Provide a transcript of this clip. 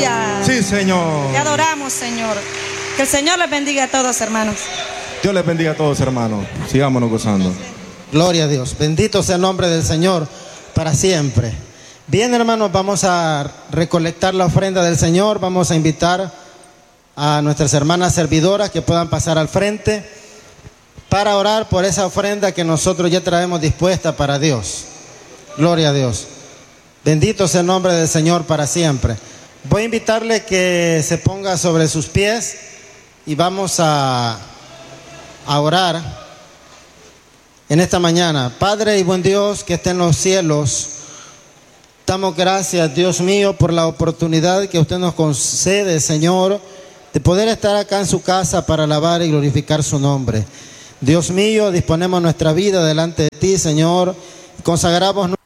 Aleluya. Sí, Señor. Te adoramos, Señor. Que el Señor les bendiga a todos, hermanos. Dios les bendiga a todos, hermanos. Sigámonos gozando. Gloria a Dios. Bendito sea el nombre del Señor para siempre. Bien, hermanos, vamos a recolectar la ofrenda del Señor. Vamos a invitar a nuestras hermanas servidoras que puedan pasar al frente para orar por esa ofrenda que nosotros ya traemos dispuesta para Dios. Gloria a Dios. Bendito sea el nombre del Señor para siempre. Voy a invitarle que se ponga sobre sus pies y vamos a orar en esta mañana. Padre y buen Dios que está en los cielos, damos gracias, Dios mío, por la oportunidad que usted nos concede, Señor, de poder estar acá en su casa para alabar y glorificar su nombre. Dios mío, disponemos nuestra vida delante de ti, Señor, y consagramos